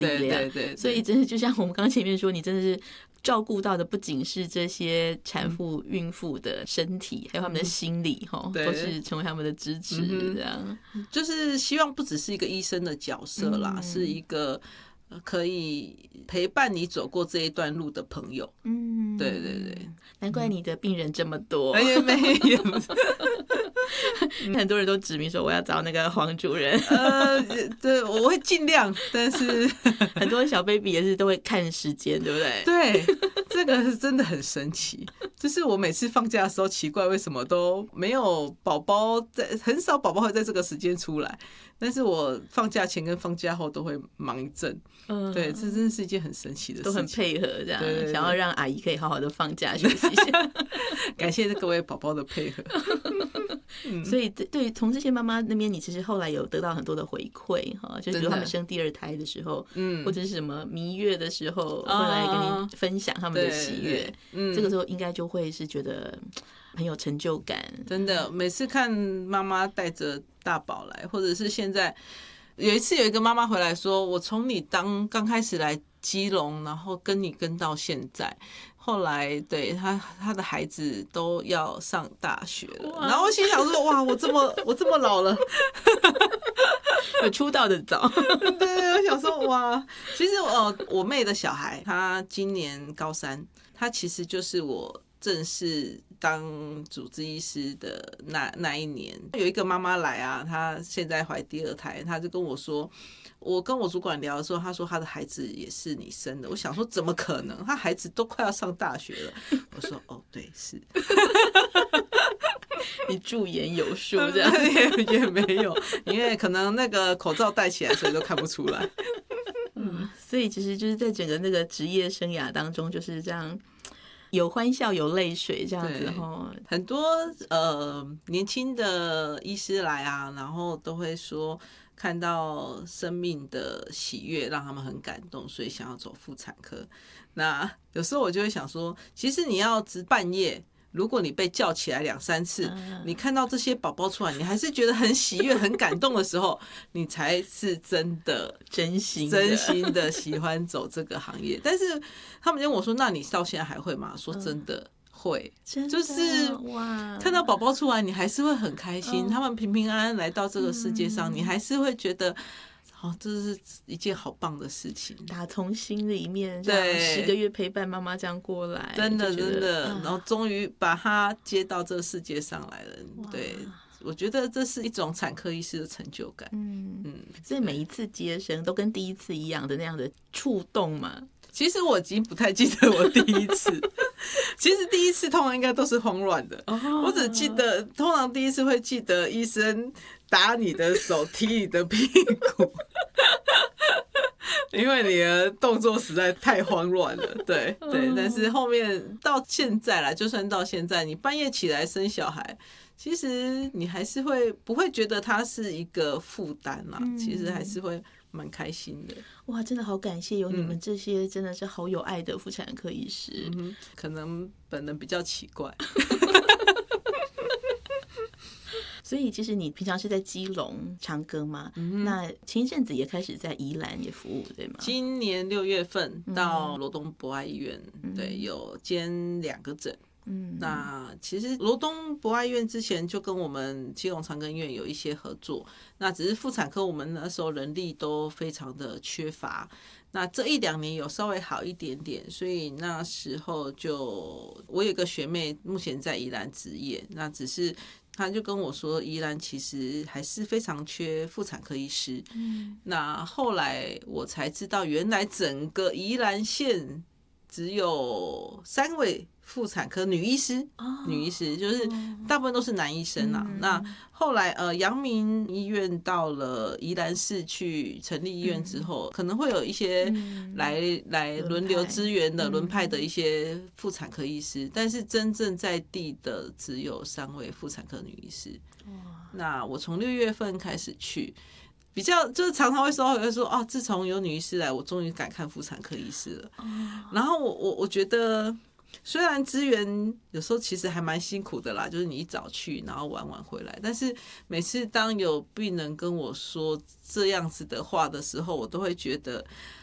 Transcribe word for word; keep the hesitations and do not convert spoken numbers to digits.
力量。 对对 对, 对， 所以真的就像我们刚前面说，你真的是照顾到的不仅是这些产妇、孕妇的身体，还有他们的心理，嗯、都是成为他们的支持。这样、 嗯、就是希望不只是一个医生的角色啦，嗯、是一个可以陪伴你走过这一段路的朋友。嗯，对对对， 难怪你的病人这么多。 哎呀，没有。 很多人都指明说我要找那个黄主任。 呃，对，我会尽量，但是很多小 baby 也是都会看时间，对不对？ 对，这个是真的很神奇。就是我每次放假的时候，奇怪为什么都没有宝宝在，很少宝宝会在这个时间出来。但是我放假前跟放假后都会忙一阵。嗯，对，这真的是一件很神奇的事情， 都很配合这样， 对对对， 想要让阿姨可以好好的放假休息一下。 感谢各位宝宝的配合。 嗯、所以对于从这些妈妈那边，你其实后来有得到很多的回馈哈，就比如他们生第二胎的时候，嗯，或者是什么蜜月的时候，会来跟你分享他们的喜悦，嗯，这个时候应该就会是觉得很有成就感。 真的，每次看妈妈带着大宝来，或者是现在有一次有一个妈妈回来说，我从你当刚开始来基隆，然后跟你跟到现在。后来对他他的孩子都要上大学了，然后我心想说哇，我这么我这么老了， 我出道的早。 对对，我想说哇，其实我我妹的小孩他今年高三，他其实就是我正式当主治医师的那那一年，有一个妈妈来啊，她现在怀第二胎，她就跟我说，我跟我主管聊的时候，她说她的孩子也是你生的。我想说怎么可能？她孩子都快要上大学了。我说哦，对，是。 你驻颜有术，这样也也没有，因为可能那个口罩戴起来，所以都看不出来。 嗯，所以其实就是在整个那个职业生涯当中，就是这样。有欢笑有泪水这样子齁， 很多呃年轻的医师来啊，然后都会说看到生命的喜悦让他们很感动，所以想要走妇产科。那有时候我就会想说，其实你要值半夜，如果你被叫起来两三次，你看到这些宝宝出来，你还是觉得很喜悦、很感动的时候，你才是真的、 真心、 真心的喜欢走这个行业。但是他们就问我说：“那你到现在还会吗？”说真的会，就是哇，看到宝宝出来，你还是会很开心。他们平平安安来到这个世界上，你还是会觉得。哦，这是一件好棒的事情， 打从心里面，对，十个月陪伴妈妈这样过来， 真的真的，然后终于把她接到这个世界上来了。对，我觉得这是一种产科医师的成就感。嗯嗯，所以每一次接生都跟第一次一样的那样的触动嘛。 其实我已经不太记得我第一次，其实第一次通常应该都是慌乱的，我只记得通常第一次会记得医生打你的手，踢你的屁股，因为你的动作实在太慌乱了。对对，但是后面到现在啦，就算到现在，你半夜起来生小孩，其实你还是会不会觉得它是一个负担啦？其实还是会蛮开心的。 哇，真的好感谢有你们这些真的是好有爱的妇产科医师。 嗯，可能本人比较奇怪。 所以其实你平常是在基隆长庚吗？嗯、那前一阵子也开始在宜兰也服务，对吗？ 今年六月份到罗东博爱医院，嗯、对，有兼两个诊。嗯，那其实罗东博爱医院之前就跟我们基隆长庚医院有一些合作，那只是妇产科我们那时候人力都非常的缺乏，那这一两年有稍微好一点点，所以那时候就我有个学妹目前在宜兰执业，那只是他就跟我说宜兰其实还是非常缺妇产科医师。嗯，那后来我才知道原来整个宜兰县只有三位妇产科女医师，哦、女医师就是大部分都是男医生啊。嗯、那后来呃，阳明医院到了宜兰市去成立医院之后，嗯、可能会有一些来、嗯、来轮流支援的轮派的一些妇产科医师，嗯、但是真正在地的只有三位妇产科女医师。那我从六月份开始去。比较就是常常会收到有人说哦，自从有女医师来，我终于敢看妇产科医师了。Oh. 然后我我我觉得，虽然资源有时候其实还蛮辛苦的啦，就是你一早去，然后晚晚回来。但是每次当有病人跟我说这样子的话的时候，我都会觉得